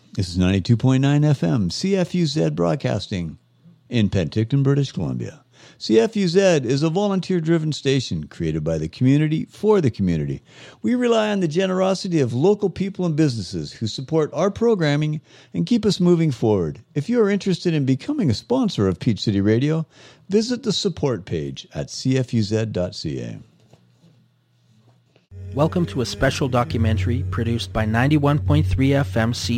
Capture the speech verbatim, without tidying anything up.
This is ninety-two point nine F M, C F U Z Broadcasting in Penticton, British Columbia. C F U Z is a volunteer-driven station created by the community for the community. We rely on the generosity of local people and businesses who support our programming and keep us moving forward. If you are interested in becoming a sponsor of Peach City Radio, visit the support page at c f u z dot c a. Welcome to a special documentary produced by ninety-one point three F M C